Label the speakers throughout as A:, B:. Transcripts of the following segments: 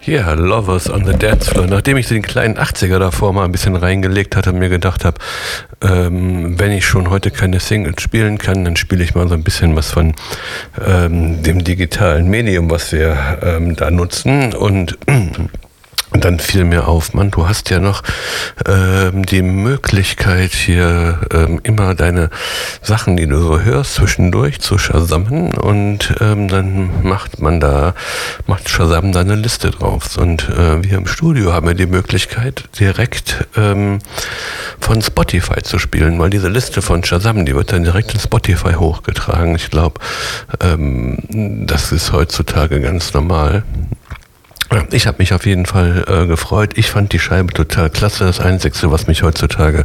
A: Ja, Lovers on the Dance Floor. Nachdem ich den kleinen 80er davor mal ein bisschen reingelegt hatte und mir gedacht habe, wenn ich schon heute keine Singles spielen kann, dann spiele ich mal so ein bisschen was von dem digitalen Medium, was wir da nutzen. Und dann fiel mir auf, Mann, du hast ja noch die Möglichkeit hier immer deine Sachen, die du so hörst, zwischendurch zu Shazammen und dann macht Shazam da eine Liste drauf. Und wir im Studio haben ja die Möglichkeit, direkt von Spotify zu spielen, weil diese Liste von Shazam, die wird dann direkt in Spotify hochgetragen. Ich glaube, das ist heutzutage ganz normal. Ich habe mich auf jeden Fall gefreut. Ich fand die Scheibe total klasse. Das Einzige, was mich heutzutage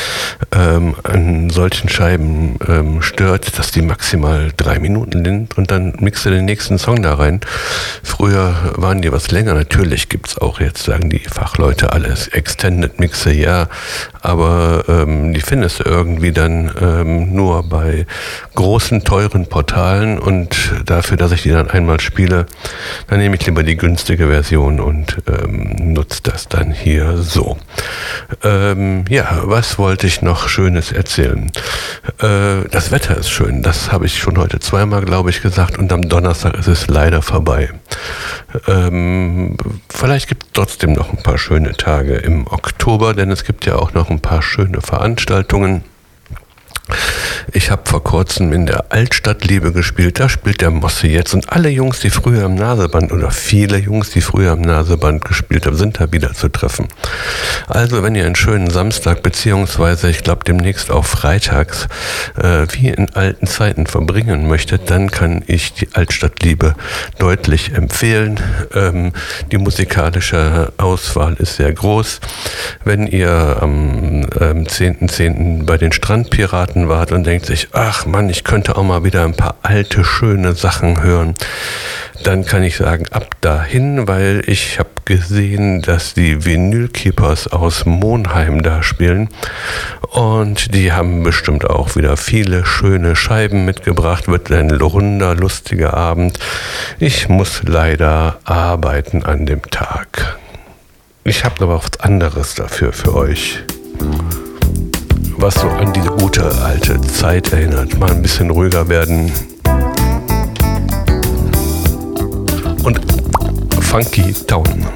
A: an solchen Scheiben stört, dass die maximal 3 Minuten sind und dann mixt du den nächsten Song da rein. Früher waren die was länger. Natürlich gibt's auch, jetzt sagen die Fachleute alles, Extended Mixe, ja, aber die findest du irgendwie dann nur bei großen, teuren Portalen und dafür, dass ich die dann einmal spiele, dann nehme ich lieber die günstige Version und nutze das dann hier so. Ja, was wollte ich noch Schönes erzählen? Das Wetter ist schön, das habe ich schon heute zweimal, glaube ich, gesagt, und am Donnerstag ist es leider vorbei. Vielleicht gibt es trotzdem noch ein paar schöne Tage im Oktober, denn es gibt ja auch noch ein paar schöne Veranstaltungen. Ich habe vor kurzem in der Altstadtliebe gespielt, da spielt der Mosse jetzt und alle Jungs, die früher am Naseband oder viele Jungs, die früher am Naseband gespielt haben, sind da wieder zu treffen. Also wenn ihr einen schönen Samstag beziehungsweise ich glaube demnächst auch freitags wie in alten Zeiten verbringen möchtet, dann kann ich die Altstadtliebe deutlich empfehlen. Die musikalische Auswahl ist sehr groß. Wenn ihr am 10.10. bei den Strandpiraten wart und denkt sich, ach Mann, ich könnte auch mal wieder ein paar alte, schöne Sachen hören, dann kann ich sagen, ab dahin, weil ich habe gesehen, dass die Vinylkeepers aus Monheim da spielen und die haben bestimmt auch wieder viele schöne Scheiben mitgebracht, wird ein runder, lustiger Abend. Ich muss leider arbeiten an dem Tag. Ich habe aber was anderes dafür für euch, was so an diese gute alte Zeit erinnert. Mal ein bisschen ruhiger werden und Funky Town.